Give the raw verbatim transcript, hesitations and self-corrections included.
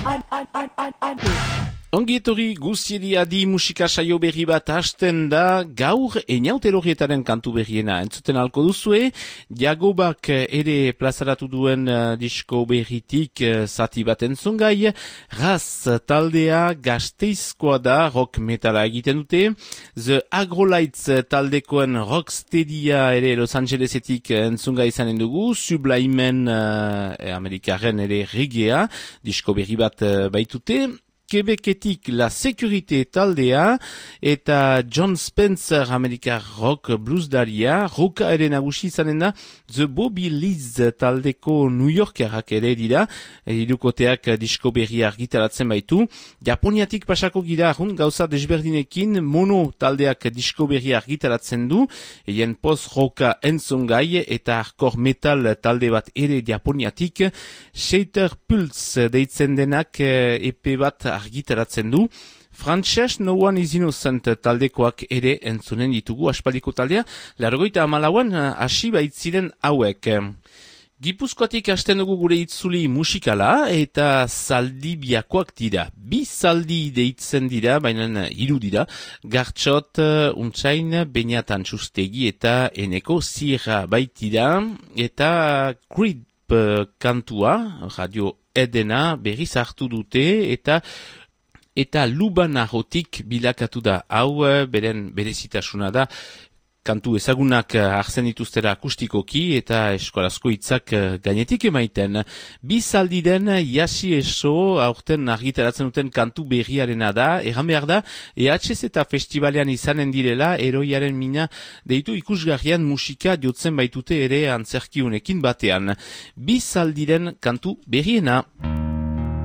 Ongi etorri guztiedi adi musika saio berri bat hasten da, gaur Einaute kantu berriena entzuten alko duzue, Jagobak ere plazaratu duen uh, disko berritik uh, zati bat entzungai, Raz taldea Gasteizkoa da, rock metala egiten dute, The Agrolights taldekoen Rocksteadia ere Los Angelesetik entzungai izanen dugu, Sublimen uh, Amerikaren ere reggaea, disko berri bat uh, baitute, Quebeketik La Sécurité taldea eta John Spencer Amerikar rock bluesdaria, roka ere nagusi izanen da The Bobby Liz taldeko New Yorkerak ere dira, hirukoteak disko berri argitaratzen baitu. Japoniatik pasako gira arun gauza desberdinekin, Mono taldeak disko berri argitaratzen du, eien post-roka entzongai eta hardcore metal talde bat ere Japoniatik, Shatter Pulse deitzen denak epe bat argitaratzen du. Frantses No One Is Innocent taldekoak ere entzunen ditugu aspaldiko taldea, largoita amalauan hasi baitziren hauek. Gipuzkoatik hasten dugu gure itzuli musikala eta Zaldibiakoak dira. Bi zaldi deitzen dira, baina hiru dira. Gartxot, Untzain, Beñatan Txustegi eta Eneko Zirra baitira. Eta Creed kantua, Radio Edena berriz hartu dute eta eta Lubanarotik bilakatu da. Hau beren berezitasuna da, kantu ezagunak hartzen dituztera akustikoki eta eskolazko hitzak gainetik emaiten. Bizaldi den Yasi Eso aurten argitaratzen duten kantu berriarena da, erran behar da, E H Z eta festivalean izanen direla, eroiaren mina deitu ikusgarrian musika jotzen baitute ere antzerkiunekin batean. Bizaldi den kantu berriena.